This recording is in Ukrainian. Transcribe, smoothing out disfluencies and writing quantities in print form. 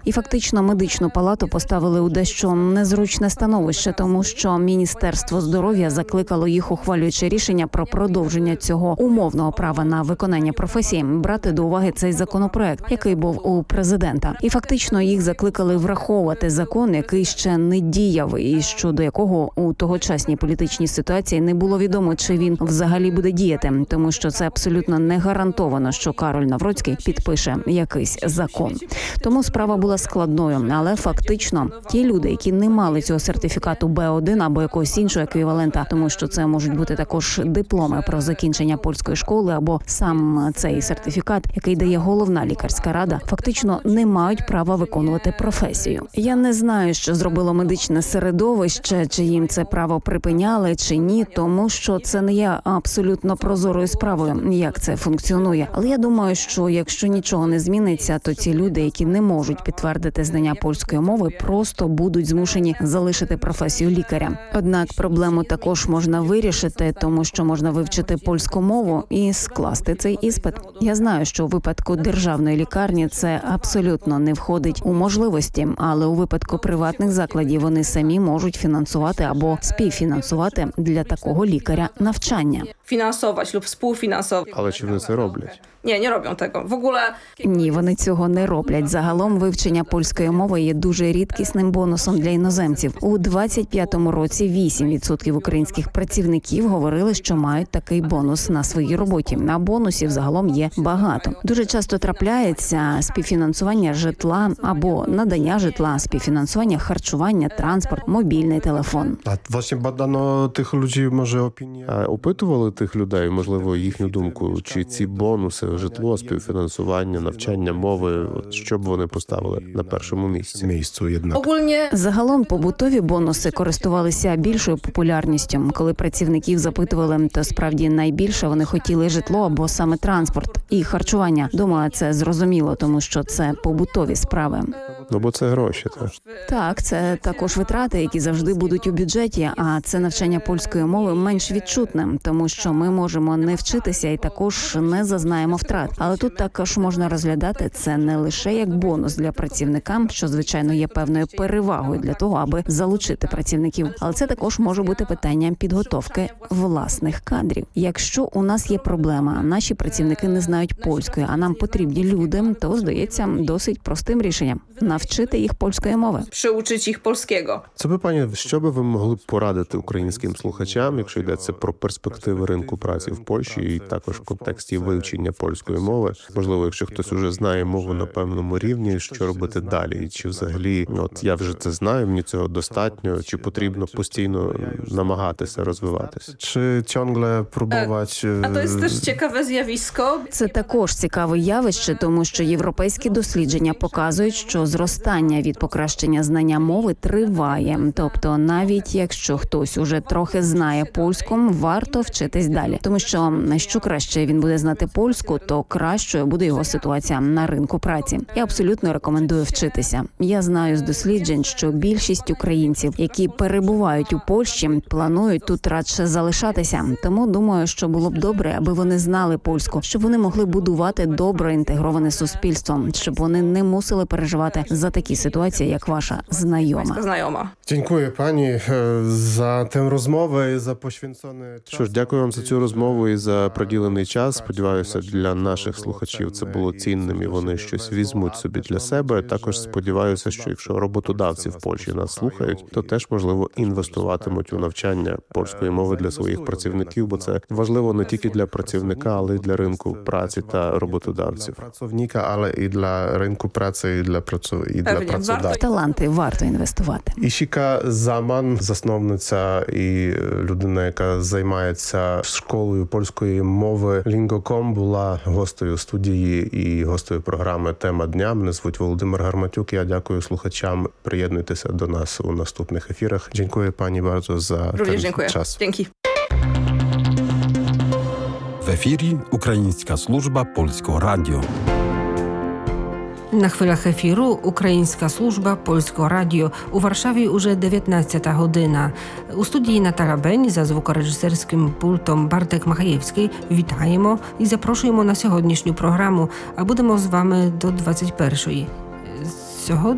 І фактично медичну палату поставили у дещо незручне становище, тому що Міністерство здоров'я закликало їх, ухвалюючи рішення про продовження цього умовного права на виконання професії, брати до уваги цей законопроект, який був у президента. І фактично їх закликали враховувати закон, який ще не діяв і щодо якого у тогочасній політичній ситуації не було відомо, чи він взагалі буде діяти, тому що це абсолютно не гарантовано, що Кароль Навроцький підпише якийсь закон. Тому справа була складною, але фактично ті люди, які не мали цього сертифікату Б1 або якогось іншого еквівалента, тому що це можуть бути також дипломи про закінчення польської школи або сам цей сертифікат, який дає головна лікарська рада, фактично не мають права виконувати професію. Я не знаю, що зробило медичне середовище, чи їм це право припиняли, чи ні, тому що це не є абсолютно прозорою справою, як це функціонує. Але я думаю, що якщо нічого не зміниться, то ці люди, які не можуть підтвердити знання польської мови, просто будуть змушені залишити професію лікаря. Однак проблему також можна вирішити, тому що можна вивчити польську мову і скласти цей іспит. Я знаю, що у випадку державної лікарні це абсолютно не входить у можливості, але у випадку приватних закладів вони самі можуть фінансувати або співфінансувати для такого лікаря навчання. Finansować lub współfinansować. Але чи вони це роблять? Nie robią tego. W ogóle Ні, вони цього не роблять. Загалом вивчення польської мови є дуже рідкісним бонусом для іноземців. У 25-му році 8% українських працівників говорили, що мають такий бонус на своїй роботі. А бонусів загалом є багато. Дуже часто трапляється співфінансування житла або надання житла, співфінансування харчування, транспорт, мобільний телефон. А власне badano тих людей, може, опінія? А опитували тих людей, можливо, їхню думку, чи ці бонуси, житло, співфінансування, навчання мови, що б вони поставили на першому місці? ogólnie Загалом побутові бонуси користувалися більшою популярністю. Коли працівників запитували, то справді найбільше вони хотіли житло або саме транспорт і харчування. Думаю, це зрозуміло, тому що це побутові справи. Ну, бо це гроші, так? Так, це також витрати, які завжди будуть у бюджеті, а це навчання польської мови менш відчутне, тому що ми можемо не вчитися і також не зазнаємо втрат. Але тут також можна розглядати це не лише як бонус для працівника, що, звичайно, є певною перевагою для того, аби залучити працівників. Але це також може бути питанням підготовки власних кадрів. Якщо у нас є проблема, наші працівники не знають польської, а нам потрібні люди, то, здається, досить простим рішенням – навчити їх польської мови. przyuczyć ich polskiego. Це би, пані, що би ви могли б порадити українським слухачам, якщо йдеться про перспективи ринку праці в Польщі і також в контексті вивчення польської мови? Можливо, якщо хтось уже знає мову на певному рівні, що робити далі? Чи взагалі, от я вже це знаю, мені цього достатньо, чи потрібно постійно намагатися розвиватися? Чи ciągle próbować... A to jest też ciekawe zjawisko. Це також цікаве явище, тому що європейські дослідження показують, що зростання від покращення знання мови триває. Тобто навіть якщо хтось уже трохи знає польську, варто вчитись далі. Тому що краще він буде знати польську, то кращою буде його ситуація на ринку праці. Я абсолютно рекомендую вчитися. Я знаю з досліджень, що більшість українців, які перебувають у Польщі, планують тут радше залишатися. Тому думаю, що було б добре, аби вони знали польську, щоб вони могли будувати добре інтегроване суспільство, щоб вони не мусили переживати за такі ситуації, як ваша знайома. Znajoma. Дякую, пані, за ту розмову і за poświęcony час. Що ж, дякую вам за цю розмову і за приділений час. Сподіваюся, для наших слухачів це було цінним і вони щось візьмуть собі для себе. Також сподіваюся, що якщо роботодавці в Польщі нас слухають, то теж, можливо, інвестуватимуть у навчання польської мови для своїх працівників, бо це важливо не тільки для працівника, але й для ринку праці та роботодавців. Працівника, але і для ринку праці, і для працодавців. В таланти варто інвестувати. Ішіка Заман, засновниця і людина, яка займається школою польської мови Lingo.com, була гостею студії і гостею програми «Тема дня». Мене звуть Володимир Гарматюк. Я дякую слухачам. Приєднуйтеся до нас у наступних ефірах. Дякую, пані, bardzo за час. Dzięki. W efirze Ukraińska Służba Polskiego Radio. На хвилях ефіру Українська служба Польського радіо. У Варшаві уже 19 година. У студії Наталя Бень, за звукорежисерським пультом Бартек Махаєвський. Вітаємо і запрошуємо на сьогоднішню програму, а будемо з вами до 21-ї.